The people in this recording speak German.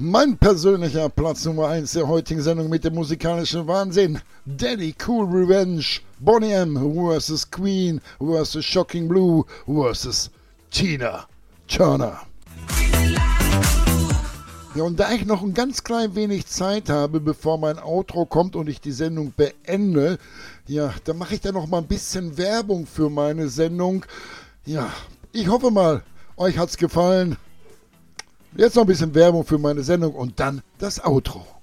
Mein persönlicher Platz Nummer 1 der heutigen Sendung mit dem musikalischen Wahnsinn. Daddy Cool Revenge, Boney M. vs. Queen vs. Shocking Blue vs. Tina Turner. Ja, und da ich noch ein ganz klein wenig Zeit habe, bevor mein Outro kommt und ich die Sendung beende, ja, dann mache ich da noch mal ein bisschen Werbung für meine Sendung. Ja, ich hoffe mal, euch hat's gefallen. Jetzt noch ein bisschen Werbung für meine Sendung und dann das Outro.